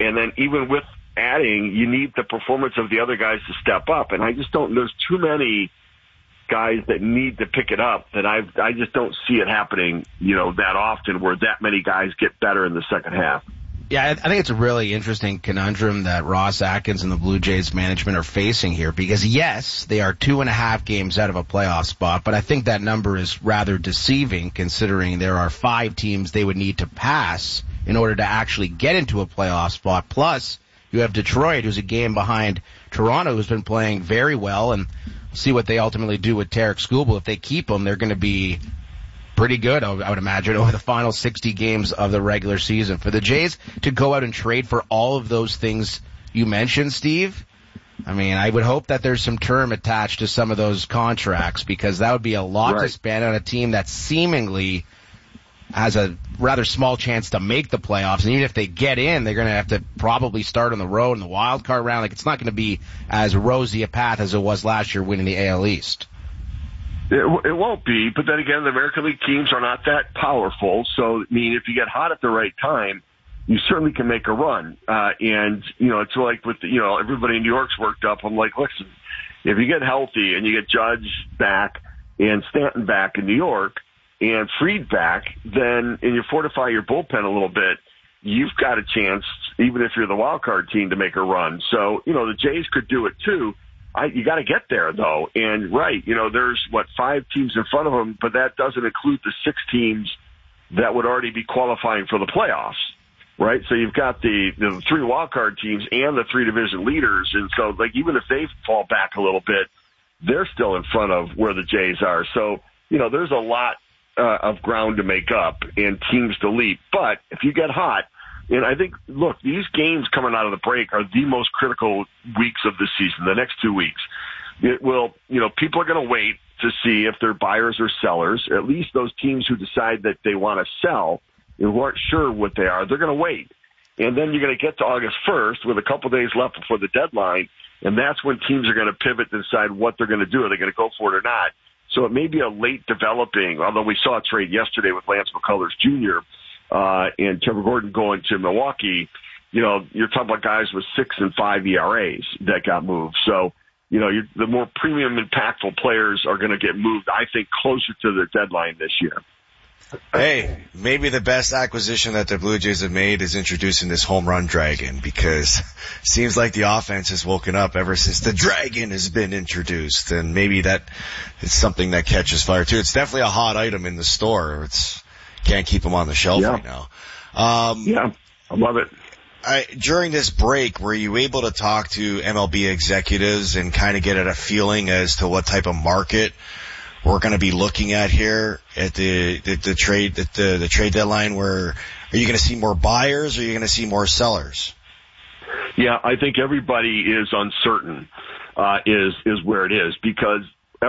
And then even with adding, you need the performance of the other guys to step up. And I just don't, there's too many guys that need to pick it up that I just don't see it happening, that often where that many guys get better in the second half. Yeah, I think it's a really interesting conundrum that Ross Atkins and the Blue Jays management are facing here because, yes, they are 2.5 games out of a playoff spot, but I think that number is rather deceiving considering there are 5 teams they would need to pass in order to actually get into a playoff spot. Plus, you have Detroit, who's a game behind Toronto, who's been playing very well, and see what they ultimately do with Tarek Skubal. If they keep him, they're going to be pretty good, I would imagine, over the final 60 games of the regular season. For the Jays to go out and trade for all of those things you mentioned, Steve, I mean, I would hope that there's some term attached to some of those contracts because that would be a lot to spend on a team that seemingly has a rather small chance to make the playoffs. And even if they get in, they're going to have to probably start on the road in the wild card round. Like, it's not going to be as rosy a path as it was last year winning the AL East. It won't be, but then again, the American League teams are not that powerful. So, I mean, if you get hot at the right time, you certainly can make a run. And, it's like with, everybody in New York's worked up. I'm like, listen, if you get healthy and you get Judge back and Stanton back in New York and Fried back, then, and you fortify your bullpen a little bit, you've got a chance, even if you're the wild card team, to make a run. So, the Jays could do it too. You got to get there, though. And, there's, 5 teams in front of them, but that doesn't include the 6 teams that would already be qualifying for the playoffs, right? So you've got the 3 wildcard teams and the 3 division leaders. And so, even if they fall back a little bit, they're still in front of where the Jays are. So, there's a lot of ground to make up and teams to leap. But if you get hot, and I think, look, these games coming out of the break are the most critical weeks of the season, the next 2 weeks. It will, people are going to wait to see if they're buyers or sellers. At least those teams who decide that they want to sell and who aren't sure what they are, they're going to wait. And then you're going to get to August 1st with a couple days left before the deadline, and that's when teams are going to pivot to decide what they're going to do. Are they going to go for it or not? So it may be a late developing, although we saw a trade yesterday with Lance McCullers Jr., and Trevor Gordon going to Milwaukee. You're talking about guys with 6 and 5 ERAs that got moved. So, the more premium impactful players are going to get moved, I think, closer to the deadline this year. Hey, maybe the best acquisition that the Blue Jays have made is introducing this home run dragon because it seems like the offense has woken up ever since the dragon has been introduced. And maybe that is something that catches fire too. It's definitely a hot item in the store. Can't keep them on the shelf right now. I love it. During this break, were you able to talk to MLB executives and kind of get a feeling as to what type of market we're going to be looking at here at the trade deadline? Where are you going to see more buyers or are you going to see more sellers? Yeah, I think everybody is uncertain, is where it is, because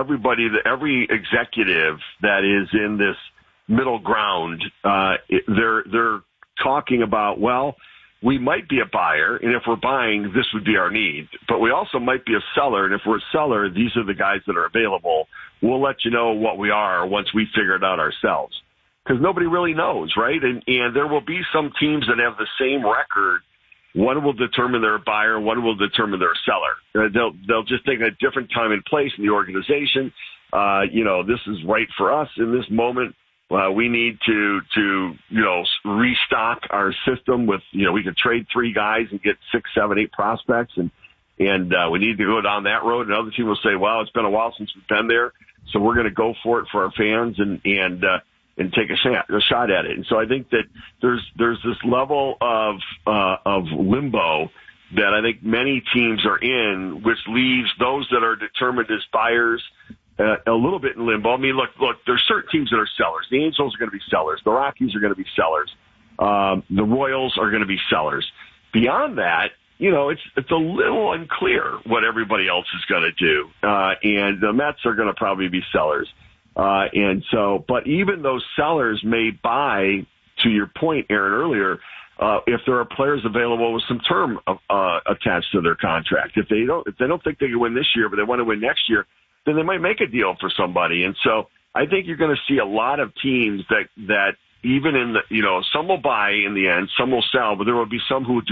every executive that is in this middle ground, they're talking about, well, we might be a buyer, and if we're buying, this would be our need. But we also might be a seller, and if we're a seller, these are the guys that are available. We'll let you know what we are once we figure it out ourselves. Because nobody really knows, right? And there will be some teams that have the same record. One will determine they're a buyer, one will determine they're a seller. They'll just take a different time and place in the organization. This is right for us in this moment. We need to restock our system with, we could trade 3 guys and get 6, 7, 8 prospects, and we need to go down that road. Another team will say, well, it's been a while since we've been there, so we're going to go for it for our fans and take a shot at it. And so I think that there's this level of limbo that I think many teams are in, which leaves those that are determined as buyers a little bit in limbo. I mean, look, there's certain teams that are sellers. The Angels are going to be sellers. The Rockies are going to be sellers. The Royals are going to be sellers. Beyond that, it's a little unclear what everybody else is going to do. And the Mets are going to probably be sellers. But even those sellers may buy, to your point, Aaron, earlier, if there are players available with some term attached to their contract. If they don't think they can win this year, but they want to win next year, then they might make a deal for somebody. And so I think you're going to see a lot of teams that even in the, some will buy in the end, some will sell, but there will be some who